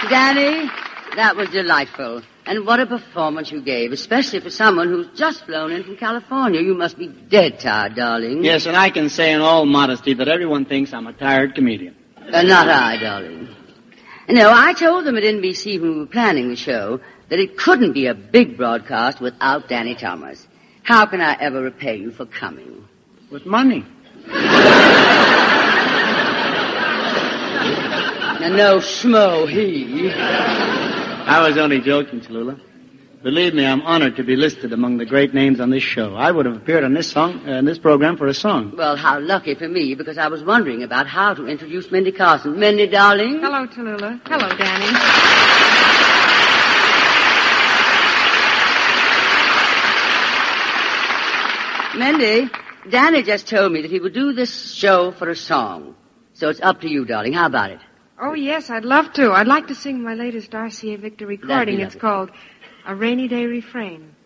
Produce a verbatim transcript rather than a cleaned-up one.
Danny, that was delightful. And what a performance you gave, especially for someone who's just flown in from California. You must be dead tired, darling. Yes, and I can say in all modesty that everyone thinks I'm a tired comedian. Uh, not I, darling. No, I told them at N B C when we were planning the show that it couldn't be a big broadcast without Danny Thomas. How can I ever repay you for coming? With money. Now, no schmo, he. I was only joking, Tallulah. Believe me, I'm honored to be listed among the great names on this show. I would have appeared on this song, uh, in this program for a song. Well, how lucky for me, because I was wondering about how to introduce Mindy Carson. Mindy, darling. Hello, Tallulah. Hello, Danny. Mindy, Danny just told me that he would do this show for a song. So it's up to you, darling. How about it? Oh, yes, I'd love to. I'd like to sing my latest R C A Victor recording. It's called A Rainy Day Refrain.